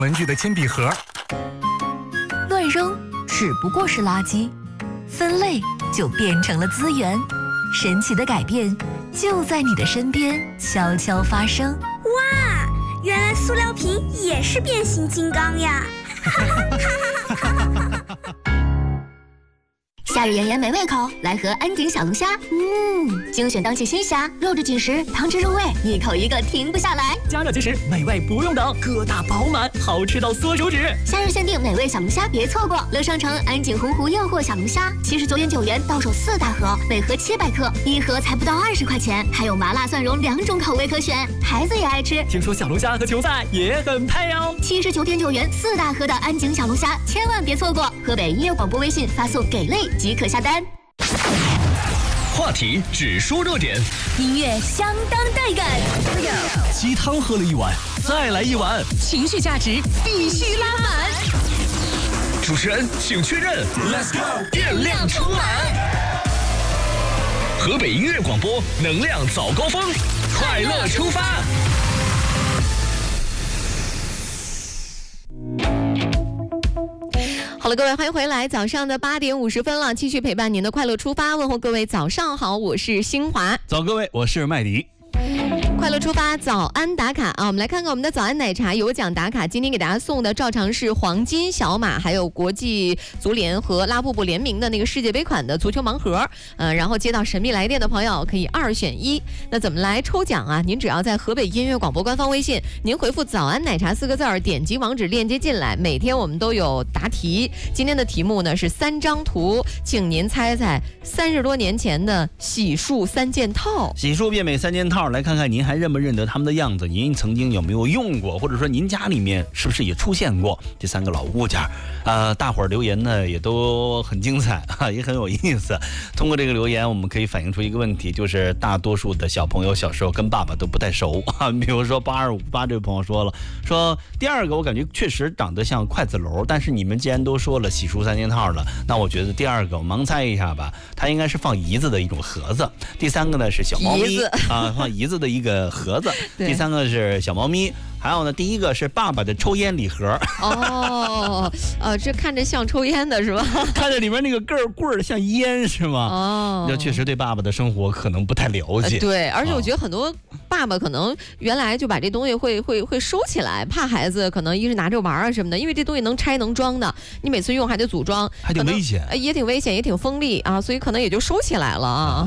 文具的铅笔盒。 乱扔只不过是垃圾，分类就变成了资源。神奇的改变就在你的身边悄悄发生。 哇，原来塑料瓶也是变形金刚呀！ 夏日炎炎没胃口，来盒安井小龙虾。精选当季新虾，肉质紧实，汤汁入味，一口一个停不下来。 加热即食，美味不用等，个大饱满，好吃到缩手指。 夏日限定美味小龙虾，别错过！乐商城安井洪湖诱惑小龙虾，79.9元到手4大盒，每盒700克，一盒才不到20块钱，还有麻辣蒜蓉2种口味可选，孩子也爱吃。 听说小龙虾和球赛也很配哦。 79.9元4大盒的安井小龙虾，千万别错过！河北音乐广播微信发送给类即可下单。 话题只说热点， 音乐相当带感， 鸡汤喝了一碗，再来一碗， 情绪价值必须拉满。 主持人请确认 ，Let's go， 电量充满。河北音乐广播，能量早高峰，快乐出发。 好了，各位，欢迎回来，早上的8点50分了，继续陪伴您的快乐出发，问候各位早上好，我是新华。 早，各位，我是麦迪。 快乐出发，早安打卡啊！我们来看看我们的早安奶茶有奖打卡，今天给大家送的照常是黄金小马，还有国际足联和拉布布联名的那个世界杯款的足球盲盒。然后接到神秘来电的朋友可以2选1。那怎么来抽奖啊？您只要在河北音乐广播官方微信，您回复早安奶茶4个字，点击网址链接进来。每天我们都有答题，今天的题目呢是3张图，请您猜猜30多年前的洗漱3件套。 洗漱变美3件套，来看看您还认不认得他们的样子？您曾经有没有用过，或者说您家里面是不是也出现过这3个老物件？大伙儿留言呢也都很精彩也很有意思。通过这个留言，我们可以反映出一个问题，就是大多数的小朋友小时候跟爸爸都不太熟比如说8258这位朋友说第2个我感觉确实长得像筷子篓，但是你们既然都说了洗漱3件套了，那我觉得第2个我盲猜一下吧，它应该是放胰子的一种盒子。第3个呢是小猫咪放胰子的一个盒子。第3个是小猫咪，还有呢，第1个是爸爸的抽烟礼盒。 这看着像抽烟的是吧？ 看着里面那个棍儿像烟是吗？这确实对爸爸的生活可能不太了解。 对，而且我觉得很多爸爸可能原来就把这东西会收起来，怕孩子可能一是拿着玩啊什么的，因为这东西能拆能装的，你每次用还得组装， 还挺危险， 也挺危险，也挺锋利啊，所以可能也就收起来了啊。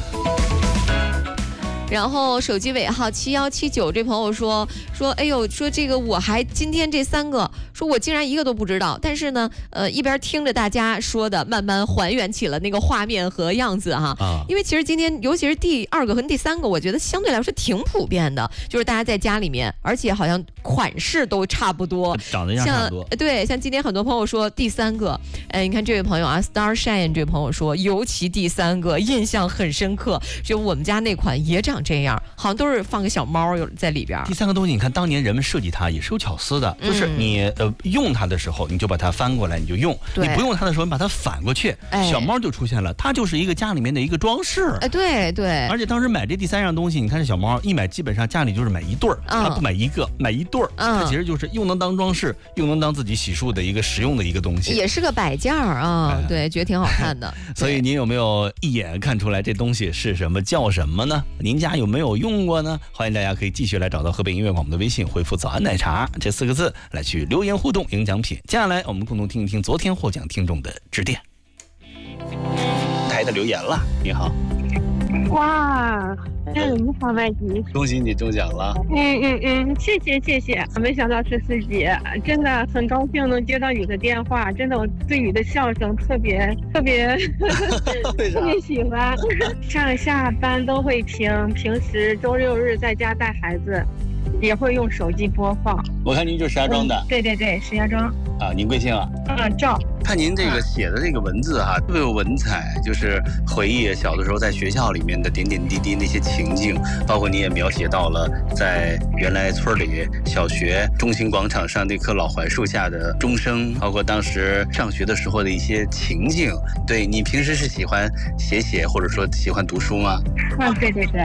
然后手机尾号7179这朋友说，哎呦，说这个我还今天这3个，说我竟然一个都不知道，但是呢，一边听着大家说的，慢慢还原起了那个画面和样子哈。因为其实今天，尤其是第2个和第3个，我觉得相对来说挺普遍的，就是大家在家里面，而且好像款式都差不多， 长得差不多。 对，像今天很多朋友说第3个，你看这位朋友啊 ，Starshine 这位朋友说，尤其第3个印象很深刻，就我们家那款也长这样，好像都是放个小猫在里边。 第3个东西，你看当年人们设计它也是有巧思的，就是你用它的时候，你就把它翻过来，你就用；你不用它的时候，你把它反过去，小猫就出现了，它就是一个家里面的一个装饰。 对。 而且当时买这第3样东西，你看这小猫一买，基本上家里就是买1对儿，它不买1个，买1对儿，它其实就是又能当装饰，又能当自己洗漱的一个实用的一个东西， 也是个摆件啊。对，觉得挺好看的。 所以您有没有一眼看出来这东西是什么叫什么呢？您家有没有用过呢？欢迎大家可以继续来找到河北音乐广播的微信，回复早安奶茶这4个字来去留言互动赢奖品。接下来我们共同听一听昨天获奖听众的致电。台的留言了，你好。 哇，你好麦迪， 恭喜你中奖了。 谢谢，没想到是自己，真的很高兴能接到你的电话，真的我对你的笑声特别特别喜欢，上下班都会听，平时周六日在家带孩子也会用手机播放。 我看您就是石家庄的。 对，石家庄。 您贵姓啊？ 赵。 看您这个写的这个文字特别有文采，就是回忆小的时候在学校里面的点点滴滴那些情境，包括你也描写到了在原来村里小学中心广场上那棵老槐树下的钟声，包括当时上学的时候的一些情境。对，你平时是喜欢写或者说喜欢读书吗？ 对，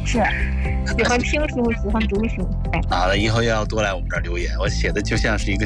是，喜欢听书，喜欢读书。 好了，以后要多来我们这儿留言，我写的就像是一个